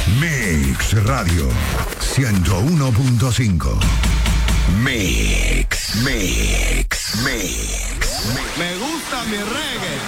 Mix Radio 101.5. Mix. Me gusta mi reggae.